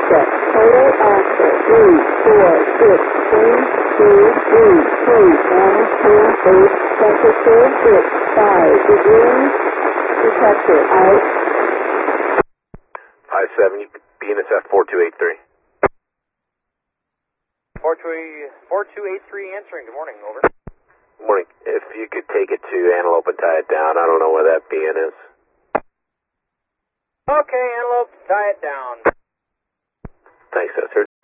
set. Total axle 3, 4, 6, change 2, 3, 3, and 2, 8, temperature 6, 5 degrees, detector out. 57, you BNSF 4283. 4283 answering, good morning, over. Morning. If you could take it to Antelope and tie it down, I don't know where that BN is. Okay, Antelope, tie it down. Thanks, sir.